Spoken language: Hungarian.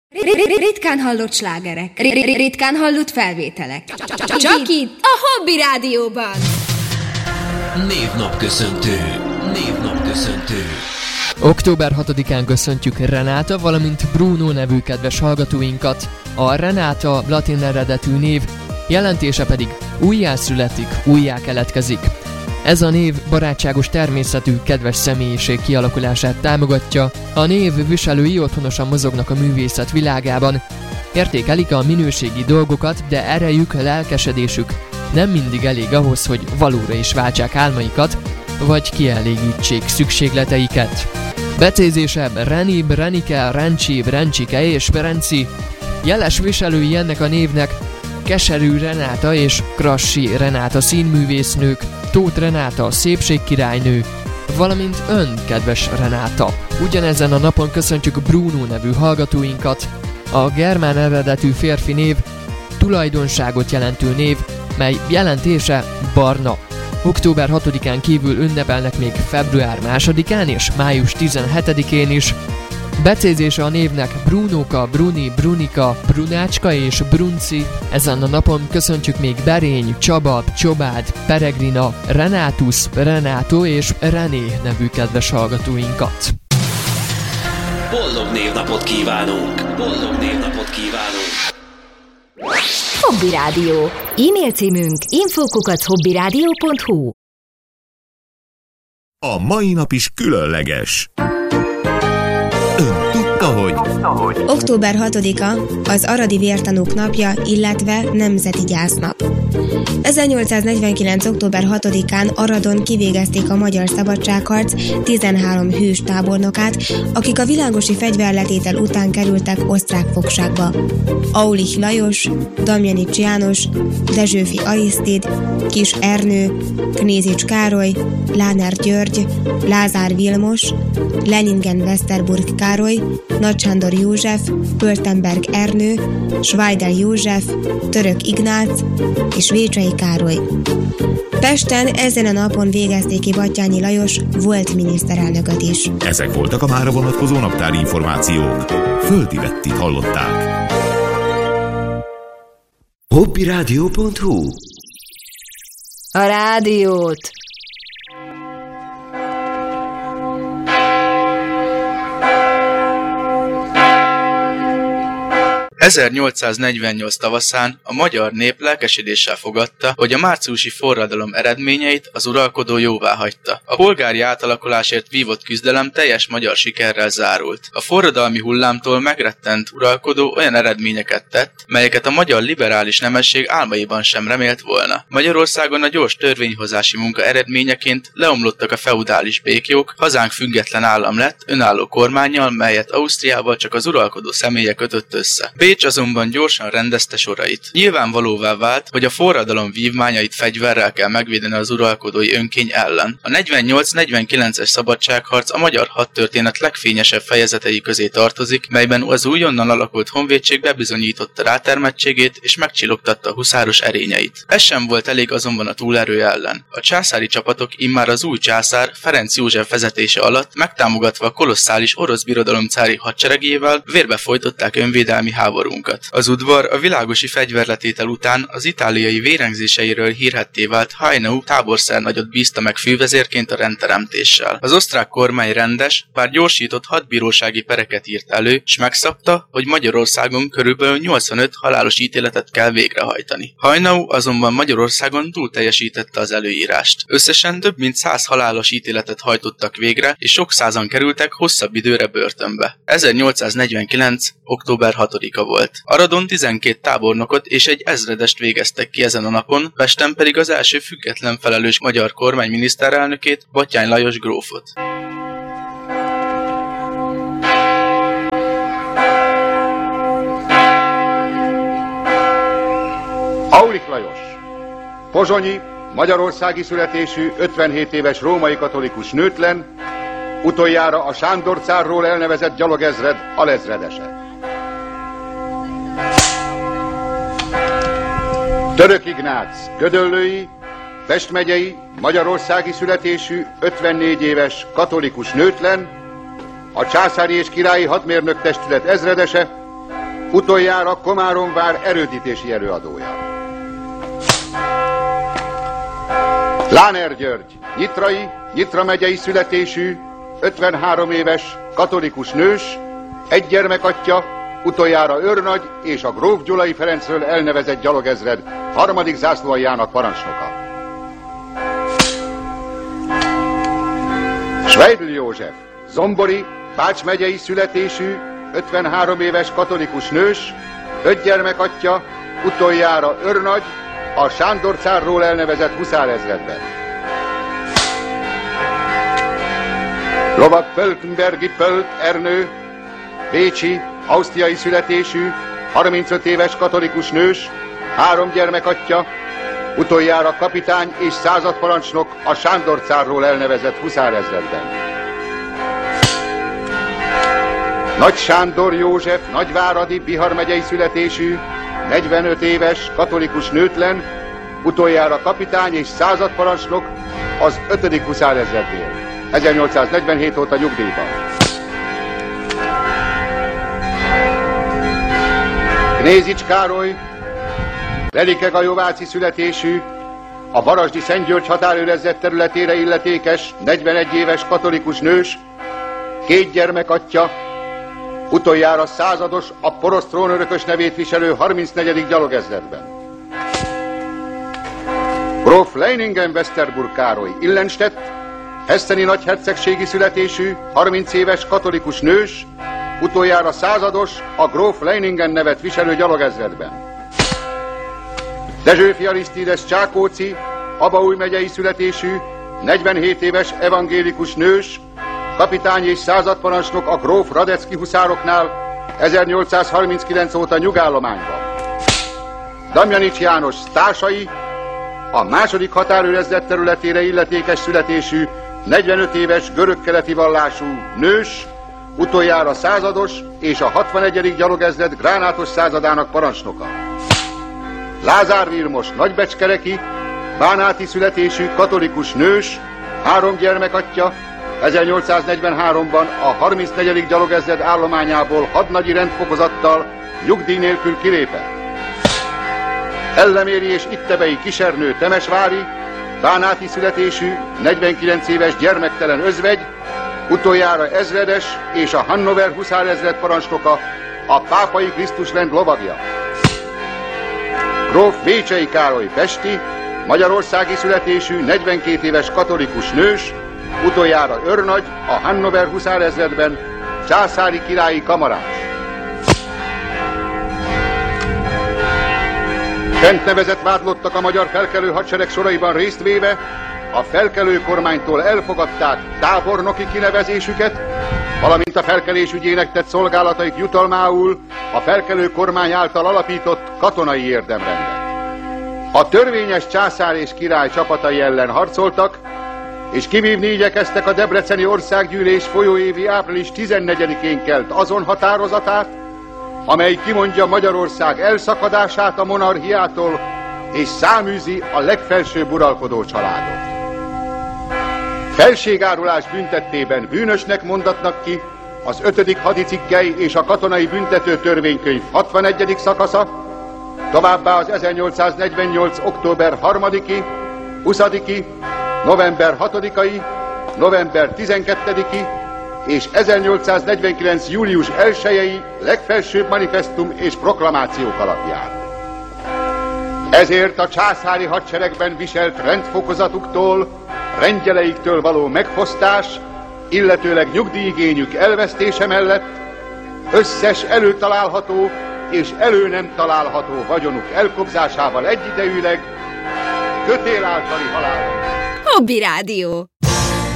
Ritkán hallott slágerek, ritkán hallott felvételek. Csak itt, a Hobby Rádióban. Névnapköszöntő. Október 6-án köszöntjük Renáta, valamint Bruno nevű kedves hallgatóinkat. A Renáta latin eredetű név, jelentése pedig újjászületik, újjá keletkezik. Ez a név barátságos természetű, kedves személyiség kialakulását támogatja. A név viselői otthonosan mozognak a művészet világában. Értékelik a minőségi dolgokat, de erejük, lelkesedésük nem mindig elég ahhoz, hogy valóra is váltsák álmaikat, vagy kielégítsék szükségleteiket. Becézése Reni, Renike, Rencsi, Rencsike és Renci. Jeles viselői ennek a névnek Keserű Renáta és Krassi Renáta színművésznők, Tóth Renáta szépségkirálynő, valamint ön, kedves Renáta. Ugyanezen a napon köszöntjük Bruno nevű hallgatóinkat. A germán eredetű férfi név tulajdonságot jelentő név, mely jelentése barna. Október 6-án kívül ünnepelnek még február 2-án és május 17-én is. Becézése a névnek Brunóka, Bruni, Brunika, Brunácska és Brunci. Ezen a napon köszöntjük még Berény, Csaba, Csobád, Peregrina, Renátus, Renátó és René nevű kedves hallgatóinkat. Boldog névnapot kívánunk! Hobby Rádió. E-mail címünk info@hobbyradio.hu. A mai nap is különleges. Ön tudta, hogy... Október 6-a az aradi vértanúk napja, illetve nemzeti gyásznap. 1849. október 6-án Aradon kivégezték a magyar szabadságharc 13 hős tábornokát, akik a világosi fegyverletétel után kerültek osztrák fogságba. Aulich Lajos, Damjanics János, Dezsőfi Arisztid, Kis Ernő, Knézics Károly, Láner György, Lázár Vilmos, Leningen Westerburg Károly, Nagy Sándor József, Pöltenberg Ernő, Schweidel József, Török Ignác és Vécsei Károly. Pesten ezen a napon végezték ki Batthyány Lajos volt miniszterelnököt is. Ezek voltak a mára vonatkozó naptári információk. Földi Bettit hallották. hobbyradio.hu. A rádiót. ...1848 tavaszán a magyar nép lelkesedéssel fogadta, hogy a márciusi forradalom eredményeit az uralkodó jóváhagyta. A polgári átalakulásért vívott küzdelem teljes magyar sikerrel zárult. A forradalmi hullámtól megrettent uralkodó olyan eredményeket tett, melyeket a magyar liberális nemesség álmaiban sem remélt volna. Magyarországon a gyors törvényhozási munka eredményeként leomlottak a feudális békjók, hazánk független állam lett, önálló kormánnyal, melyet Ausztriával csak az uralkodó személye kötött össze. Bécs azonban gyorsan rendezte sorait. Nyilvánvalóvá vált, hogy a forradalom vívmányait fegyverrel kell megvédeni az uralkodói önkény ellen. A 48-49-es szabadságharc a magyar hadtörténet legfényesebb fejezetei közé tartozik, melyben az újonnan alakult honvédség bebizonyította rátermettségét és megcsillogtatta a huszáros erényeit. Ez sem volt elég azonban a túlerő ellen. A császári csapatok immár az új császár Ferenc József vezetése alatt megtámogatva a kolosszális orosz birodalom cári hadseregével vérbe folytották önvédelmi háborúnkat. Az udvar a világosi fegyverletétel után az itáliai vérengzéseiről hírhedté vált Haynau táborszernagyot bízta meg fővezérként a rendteremtéssel. Az osztrák kormány rendes, bár gyorsított hadbírósági pereket írt elő, s megszabta, hogy Magyarországon körülbelül 85 halálos ítéletet kell végrehajtani. Haynau azonban Magyarországon túlteljesítette az előírást. Összesen több mint 100 halálos ítéletet hajtottak végre, és sok százan kerültek hosszabb időre börtönbe. 1849. október 6-a volt. Aradon 12 tábornokot és egy ezredest végeztek ki ezen a napon, Pesten pedig az első független felelős magyar kormány miniszterelnökét, Batthyány Lajos grófot. Aulich Lajos, pozsonyi, magyarországi születésű, 57 éves római katolikus nőtlen, utoljára a Sándor cárról elnevezett gyalogezred alezredese. Török Ignác, gödöllői, Pest megyei, magyarországi születésű, 54 éves katolikus nőtlen, a császári és királyi hadmérnök testület ezredese, utoljára Komáromvár erődítési előadója. Láner György, nyitrai, Nyitra megyei születésű, 53 éves, katolikus nős, egy gyermekatya, utoljára őrnagy és a Gróf Gyulai Ferencről elnevezett gyalogezred 3. zászlóaljának parancsnoka. Schweidl József, zombori, Bács megyei születésű, 53 éves katolikus nős, 5 gyermekatya, utoljára őrnagy, a Sándor cárról elnevezett huszárezredben. Lovag Pöltenbergi Pölt Ernő, bécsi, ausztriai születésű, 35 éves katolikus nős, 3 gyermekatya, utoljára kapitány és századparancsnok a Sándor cárról elnevezett huszárezredben. Nagy Sándor József, nagyváradi, Bihar megyei születésű, 45 éves, katolikus nőtlen, utoljára kapitány és századparancsnok az 5. huszárezrednél, 1847 óta nyugdíjban. Knézics Károly, Velikegajovászi születésű, a Varasdi Szent György határőrzet területére illetékes, 41 éves katolikus nős, 2 gyermekatya, utoljára százados, a porosz trónörökös nevét viselő 34. gyalogezredben. Gróf Leiningen-Westerburg Károly, Illenstedt, hesseni nagyhercegségi születésű, 30 éves katolikus nős, utoljára százados, a Gróf Leiningen nevet viselő gyalogezredben. Dezsőfi Arisztides Csákóci, Abaúj megyei születésű, 47 éves evangélikus nős, kapitány és századparancsnok a Gróf Radecki huszároknál, 1839 óta nyugállományban. Damjanics János társai, a második határőrzet területére illetékes születésű, 45 éves görögkeleti vallású nős, utoljára százados és a 61. gyalogezred gránátos századának parancsnoka. Lázár Vilmos nagybecskereki, bánáti születésű katolikus nős, 3 gyermekatya, 1843-ban a 34. gyalogezred állományából hadnagyi rendfokozattal nyugdíj nélkül kilépett. Elleméri és Ittebei Kisernő Temesvári, bánáti születésű, 49 éves gyermektelen özvegy, utoljára ezredes és a Hannover huszárezred parancsnoka, a Pápai Krisztusrend lovagja. Gróf Bécsei Károly pesti, magyarországi születésű, 42 éves katolikus nős, utoljára őrnagy, a Hannover huszárezredben, császári királyi kamarás. Fent nevezett vádlottak a magyar felkelő hadsereg soraiban részt véve, a felkelő kormánytól elfogadták tábornoki kinevezésüket, valamint a felkelés ügyének tett szolgálataik jutalmául a felkelő kormány által alapított katonai érdemrendet. A törvényes császár és király csapatai ellen harcoltak, és kivívni igyekeztek a debreceni országgyűlés folyóévi április 14-én kelt azon határozatát, amely kimondja Magyarország elszakadását a monarchiától, és száműzi a legfelsőbb uralkodó családot. Felségárulás büntettében bűnösnek mondatnak ki az 5. hadicikkely és a katonai büntető törvénykönyv 61. szakasza, továbbá az 1848. október 3-i, 20-i, november 6-ai, november 12-i és 1849. július 1-i legfelsőbb manifesztum és proklamációk alapján. Ezért a császári hadseregben viselt rendfokozatuktól, rendjeleiktől való megfosztás, illetőleg nyugdíjigényük elvesztése mellett összes előtalálható és elő nem található vagyonuk elkobzásával egyidejűleg kötél általi halálra. Hobby Rádió.